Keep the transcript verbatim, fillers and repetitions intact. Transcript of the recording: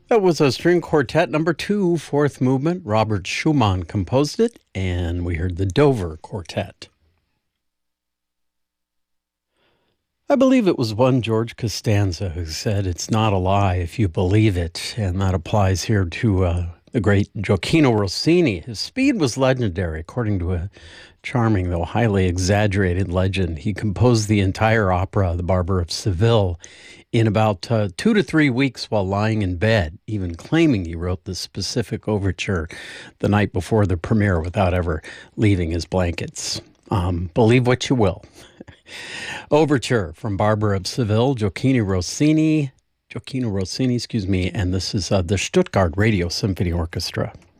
That was a string quartet number two, fourth movement. Robert Schumann composed it, and we heard the Dover Quartet. I believe it was one George Costanza who said, "It's not a lie if you believe it," and that applies here to uh, the great Gioacchino Rossini. His speed was legendary, according to a charming, though highly exaggerated legend. He composed the entire opera, The Barber of Seville, in about uh, two to three weeks while lying in bed, even claiming he wrote the specific overture the night before the premiere without ever leaving his blankets. Um, believe what you will. Overture from Barber of Seville, Gioacchino Rossini, Gioacchino Rossini, excuse me, and this is uh, the Stuttgart Radio Symphony Orchestra.